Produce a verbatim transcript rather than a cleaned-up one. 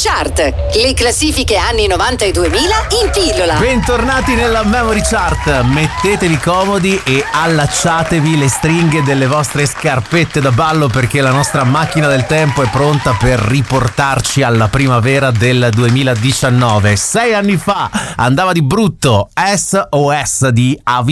Chart, le classifiche anni novanta e duemila in pillola. Bentornati nella Memory Chart, mettetevi comodi e allacciatevi le stringhe delle vostre scarpette da ballo perché la nostra macchina del tempo è pronta per riportarci alla primavera del duemiladiciannove. Sei anni fa andava di brutto S O S di Avicii.